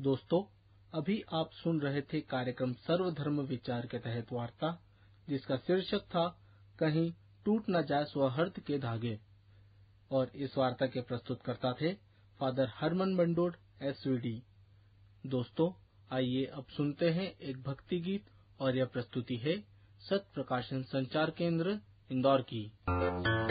दोस्तों, अभी आप सुन रहे थे कार्यक्रम सर्वधर्म विचार के तहत वार्ता, जिसका शीर्षक था कहीं टूट न जाए स्वहर्त के धागे। और इस वार्ता के प्रस्तुतकर्ता थे फादर हरमन बंडोड SVD। दोस्तों, आइए अब सुनते हैं एक भक्ति गीत, और यह प्रस्तुति है सत्य प्रकाशन संचार केंद्र इंदौर की।